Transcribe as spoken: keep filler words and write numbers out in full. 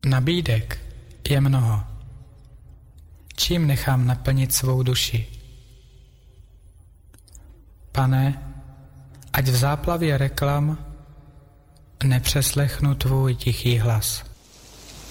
Nabídek je mnoho. Čím nechám naplnit svou duši? Pane, ať v záplavě reklam nepřeslechnu tvůj tichý hlas.